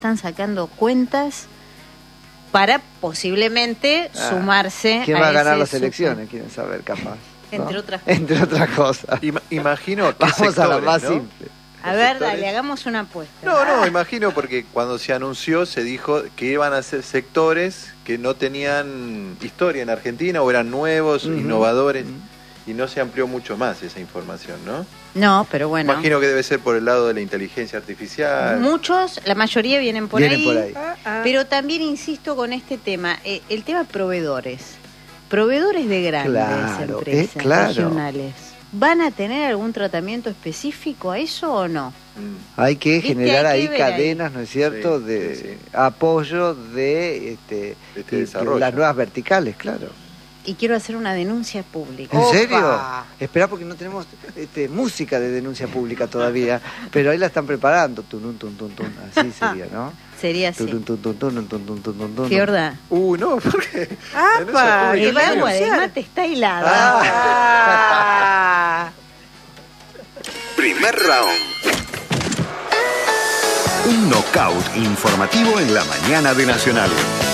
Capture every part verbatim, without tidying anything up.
están sacando cuentas para posiblemente ah, sumarse ¿quién a va a ganar ese las super... elecciones? Quieren saber, capaz. ¿No? Entre otras cosas. Entre otras cosas. Ima imagino que Vamos sectores, a la más ¿no? simple. A ver, dale, hagamos una apuesta. No, no, imagino porque cuando se anunció se dijo que iban a ser sectores que no tenían historia en Argentina o eran nuevos, uh-huh. innovadores, uh-huh. y no se amplió mucho más esa información, ¿no? No, pero bueno. Imagino que debe ser por el lado de la inteligencia artificial. Muchos, la mayoría vienen por vienen ahí. por ahí. Ah, ah. Pero también insisto con este tema, eh, el tema proveedores. Proveedores de grandes claro, empresas eh, claro. regionales. ¿Van a tener algún tratamiento específico a eso o no? Mm. Hay que generar hay que ahí cadenas, ahí. ¿no es cierto?, sí, de sí, sí. apoyo de este, este desarrollo. Las nuevas verticales, claro. Y quiero hacer una denuncia pública. ¿En ¡Opa! serio? Espera, porque no tenemos este, música de denuncia pública todavía, pero ahí la están preparando. Tun, tun, tun, tun. Así sería, ¿no? Sería así. Tun, tun, tun, tun, tun, tun, tun, tun. ¿Qué verdad? Uh, no, porque... ¡Apa! El agua de mate está helada. Ah. Primer round. Un knockout informativo en la mañana de Nacional.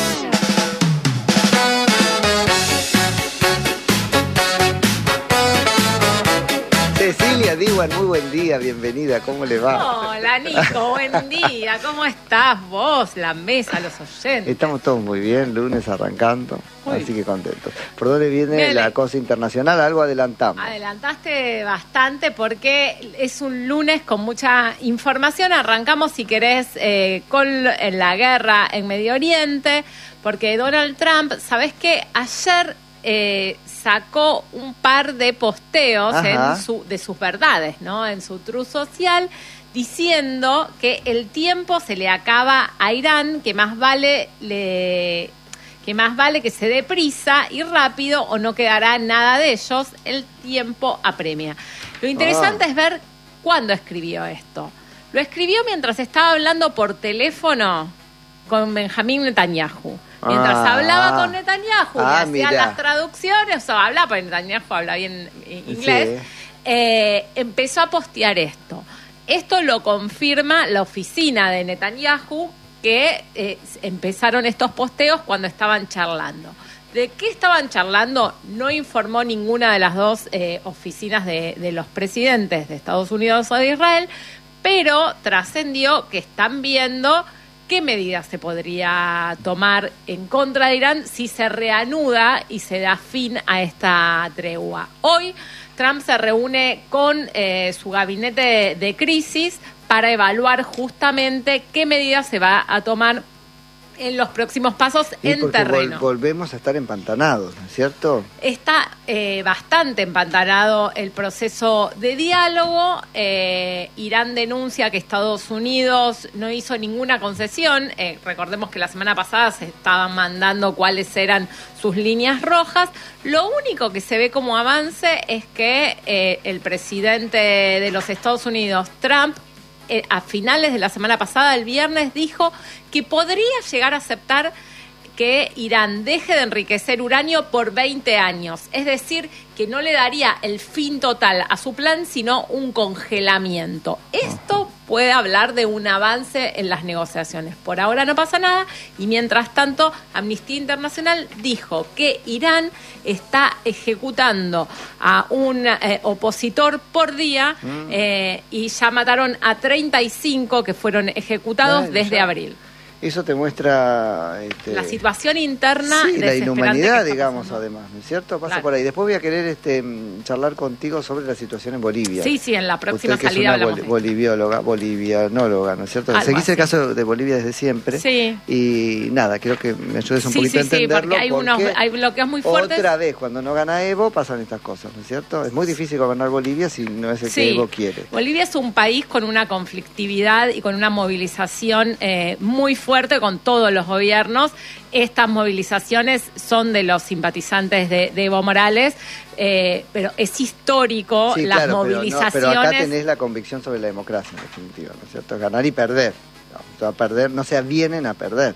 Cecilia Diwan, muy buen día, bienvenida, ¿cómo le va? Hola Nico, buen día, ¿cómo estás vos, la mesa, los oyentes? Estamos todos muy bien, lunes arrancando, Uy. así que contentos. ¿Por dónde viene Bien, la cosa internacional? Algo adelantamos. Adelantaste bastante porque es un lunes con mucha información. Arrancamos, si querés, eh, con la guerra en Medio Oriente, porque Donald Trump, ¿sabés qué? Ayer... Eh, sacó un par de posteos en su, de sus verdades, ¿no? En su Truth Social, diciendo que el tiempo se le acaba a Irán, que más vale le, que más vale que se dé prisa y rápido o no quedará nada de ellos. El tiempo apremia. Lo interesante ah. es ver cuándo escribió esto. Lo escribió mientras estaba hablando por teléfono con Benjamín Netanyahu. Mientras ah, hablaba con Netanyahu ah, y hacía las traducciones, o sea, hablaba, porque Netanyahu habla bien inglés, sí. eh, empezó a postear esto. Esto lo confirma la oficina de Netanyahu, que eh, empezaron estos posteos cuando estaban charlando. ¿De qué estaban charlando? No informó ninguna de las dos eh, oficinas de, de los presidentes de Estados Unidos o de Israel, pero trascendió que están viendo... ¿Qué medidas se podría tomar en contra de Irán si se reanuda y se da fin a esta tregua? Hoy Trump se reúne con eh, su gabinete de, de crisis para evaluar justamente qué medidas se va a tomar en los próximos pasos y en terreno. Vol- volvemos a estar empantanados, ¿no es cierto? Está eh, bastante empantanado el proceso de diálogo. Eh, Irán denuncia que Estados Unidos no hizo ninguna concesión. Eh, recordemos que la semana pasada se estaban mandando cuáles eran sus líneas rojas. Lo único que se ve como avance es que eh, el presidente de los Estados Unidos, Trump, Eh, a finales de la semana pasada, el viernes, dijo que podría llegar a aceptar que Irán deje de enriquecer uranio por veinte años. Es decir, que no le daría el fin total a su plan, sino un congelamiento. Esto puede hablar de un avance en las negociaciones. Por ahora no pasa nada y mientras tanto Amnistía Internacional dijo que Irán está ejecutando a un eh, opositor por día mm. eh, y ya mataron a treinta y cinco que fueron ejecutados Ay, desde ya. abril. Eso te muestra este, la situación interna, sí, la inhumanidad, digamos, pasando. además, ¿no es cierto? Pasa claro. por ahí. Después voy a querer este, charlar contigo sobre la situación en Bolivia. Sí, sí, en la próxima Usted, que salida es una hablamos. bol- bolivióloga, bolivianóloga, ¿no es cierto? Algo Seguís así. el caso de Bolivia desde siempre. Sí. Y nada, quiero que me ayudes un sí, poquito sí, a entenderlo. Sí, porque hay, unos, porque hay bloqueos muy fuertes. Otra vez, cuando no gana Evo, pasan estas cosas, ¿no es cierto? Es muy difícil gobernar Bolivia si no es el sí. que Evo quiere. Bolivia es un país con una conflictividad y con una movilización eh, muy fuerte con todos los gobiernos. Estas movilizaciones son de los simpatizantes de, de Evo Morales, eh, pero es histórico sí, las claro, movilizaciones. Pero, no, pero acá tenés la convicción sobre la democracia, en definitiva, ¿no es cierto? Ganar y perder. No, a perder, no se vienen a perder.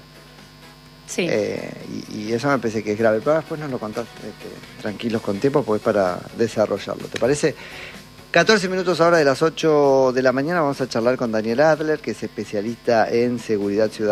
Sí. Eh, y, y eso me parece que es grave. Pero después nos lo contás este, tranquilos con tiempo, porque es para desarrollarlo. ¿Te parece? catorce minutos ahora de las ocho de la mañana vamos a charlar con Daniel Adler, que es especialista en seguridad ciudadana.